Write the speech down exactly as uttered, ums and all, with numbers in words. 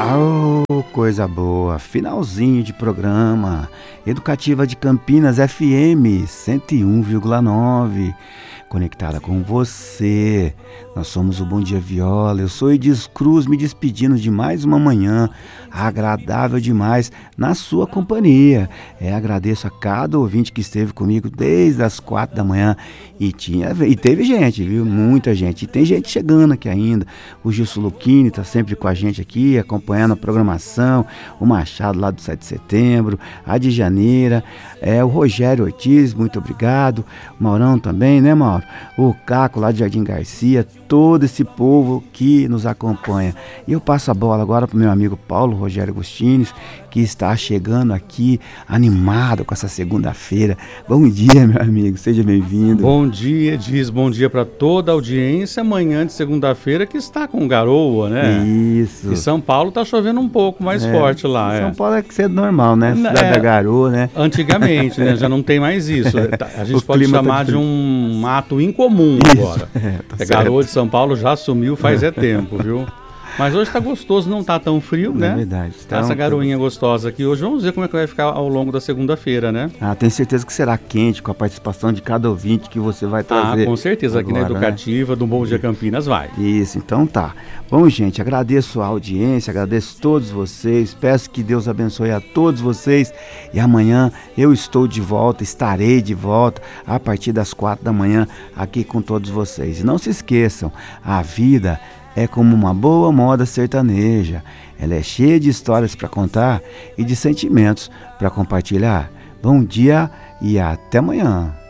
Oh, coisa boa, finalzinho de programa, Educativa de Campinas F M cento e um vírgula nove, conectada com você. Nós somos o Bom Dia Viola, eu sou Edis Cruz, me despedindo de mais uma manhã agradável demais na sua companhia. É, agradeço a cada ouvinte que esteve comigo desde as quatro da manhã e, tinha, e teve gente, viu? Muita gente. E tem gente chegando aqui ainda. O Gilson Luquini está sempre com a gente aqui, acompanhando a programação. O Machado lá do sete de setembro, a de Janeira, é, o Rogério Ortiz, muito obrigado. O Maurão também, né, Mauro? O Caco lá de Jardim Garcia, todo esse povo que nos acompanha. E eu passo a bola agora para o meu amigo Paulo Rogério Agostines, que está chegando aqui animado com essa segunda-feira. Bom dia, meu amigo, seja bem-vindo. Bom dia, Diz, bom dia para toda a audiência. Amanhã de segunda-feira que está com garoa, né? Isso. E São Paulo está chovendo um pouco mais é, forte lá. São é. Paulo é que ser normal, né? Cidade é, da garoa, né? Antigamente, né? Já não tem mais isso. A gente O pode chamar tá de um ato incomum isso, agora. É, tá a garoa de São Paulo já sumiu faz é tempo, viu? Mas hoje tá gostoso, não tá tão frio, né? É verdade. Então, essa garoinha gostosa aqui hoje. Vamos ver como é que vai ficar ao longo da segunda-feira, né? Ah, tenho certeza que será quente com a participação de cada ouvinte que você vai trazer. Ah, com certeza. Agora, aqui na Educativa, né? Do Bom Dia Campinas vai. Isso, então tá. Bom, gente, agradeço a audiência, agradeço a todos vocês. Peço que Deus abençoe a todos vocês. E amanhã eu estou de volta, estarei de volta a partir das quatro da manhã aqui com todos vocês. E não se esqueçam, a vida é como uma boa moda sertaneja. Ela é cheia de histórias para contar e de sentimentos para compartilhar. Bom dia e até amanhã.